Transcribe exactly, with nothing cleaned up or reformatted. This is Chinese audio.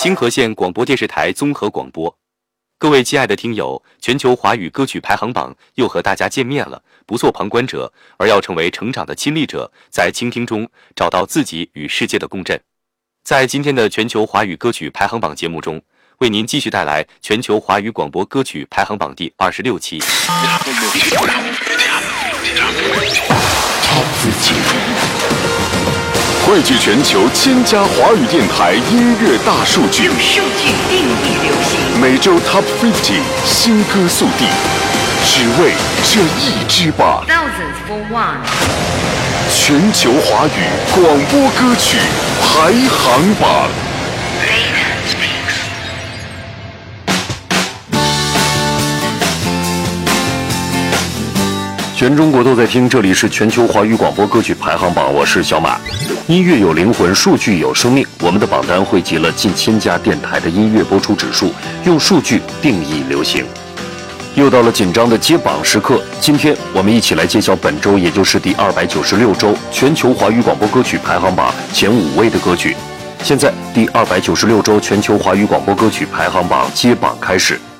清河县广播电视台综合广播。各位亲爱的听友，全球华语歌曲排行榜又和大家见面了。不做旁观者，而要成为成长的亲历者，在倾听中找到自己与世界的共振。在今天的全球华语歌曲排行榜节目中，为您继续带来全球华语广播歌曲排行榜第二十六期。 汇聚全球千家华语电台音乐大数据， 用数据定义流行。 每周 Top 五十新歌速递，只为这一支榜。 Thousands for one。 全球华语广播歌曲排行榜。全中国都在听，这里是全球华语广播歌曲排行榜，我是小马。音乐有灵魂，数据有生命，我们的榜单汇集了近千家电台的音乐播出指数，用数据定义流行。又到了紧张的揭榜时刻，今天我们一起来揭晓本周，也就是第二百九十六周全球华语广播歌曲排行榜前五位的歌曲。现在第二百九十六周全球华语广播歌曲排行榜揭榜开始。